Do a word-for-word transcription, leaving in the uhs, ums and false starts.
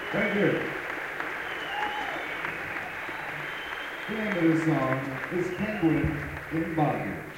Thank you. The name of this song is Penguin in Bondage.